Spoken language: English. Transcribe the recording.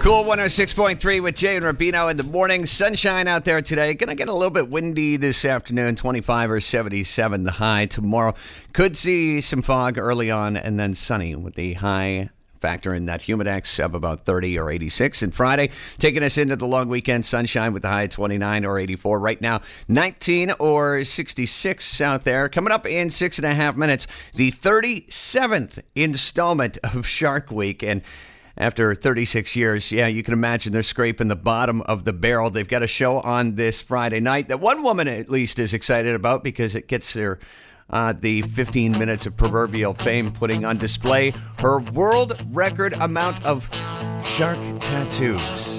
Cool 106.3 with Jay and Rubino in the morning. Sunshine out there today. Going to get a little bit windy this afternoon, 25 or 77 the high. Tomorrow could see some fog early on and then sunny with the high factor in that humidex of about 30 or 86. And Friday, taking us into the long weekend, sunshine with the high 29 or 84. Right now, 19 or 66 out there. Coming up in 6.5 minutes, the 37th installment of Shark Week. And after 36 years, yeah, you can imagine they're scraping the bottom of the barrel. They've got a show on this Friday night that one woman at least is excited about because it gets her the 15 minutes of proverbial fame, putting on display her world record amount of shark tattoos.